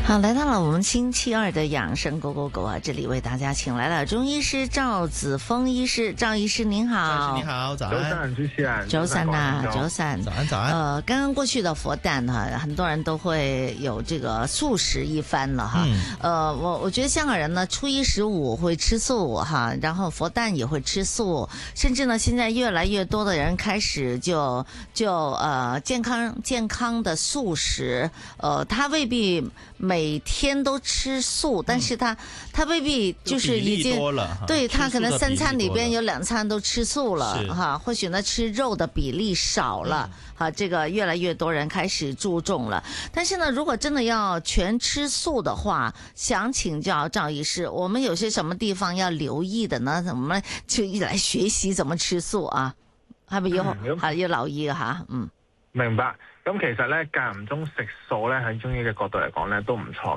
好，来到了我们星期二的养生狗狗狗啊，这里为大家请来了中醫師趙子峰醫師，趙醫師您好。 你好，早安。 早晨，主持人。 早晨啊，早晨。 早安，早安。 刚刚過去的佛誕哈，很多人都會有這個素食一番了哈。我覺得香港人呢，初一十五會吃素哈，然後佛誕也會吃素，甚至呢，現在越來越多的人開始就健康的素食，他未必每天都吃素，但是他未必就是已經對他可能3餐裏邊有2餐都吃素了哈，或許呢吃肉的比例少了哈，這個越來越多人開始注重了。但是呢，如果真的要全吃素的話，想請教趙醫師，我們有些什麼地方要留意的呢？我們就來學習怎麼吃素啊，係咪要留意吓？ 明白。咁其實咧間唔中食素咧喺中醫嘅角度嚟講咧都唔錯